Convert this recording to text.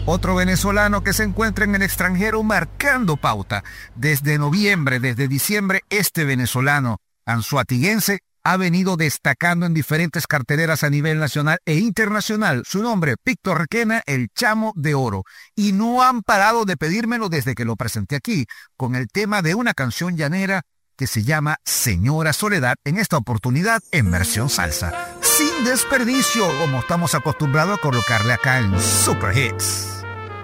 Otro venezolano que se encuentra en el extranjero marcando pauta. Desde noviembre, desde diciembre, este venezolano anzoatiguense ha venido destacando en diferentes carteleras a nivel nacional e internacional. Su nombre, Víctor Requena, el Chamo de Oro. Y no han parado de pedírmelo desde que lo presenté aquí, con el tema de una canción llanera que se llama Señora Soledad, en esta oportunidad en versión salsa. Sin desperdicio, como estamos acostumbrados a colocarle acá en Super Hits.